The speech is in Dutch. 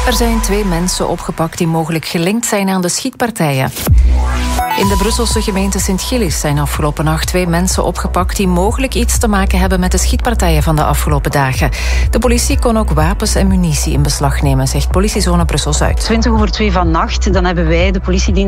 Er zijn 2 mensen opgepakt die mogelijk gelinkt zijn aan de schietpartijen. In de Brusselse gemeente Sint-Gillis zijn afgelopen nacht 2 mensen opgepakt die mogelijk iets te maken hebben met de schietpartijen van de afgelopen dagen. De politie kon ook wapens en munitie in beslag nemen, zegt politiezone Brussel-Zuid. 2:20 vannacht, dan hebben wij, de politiedienst,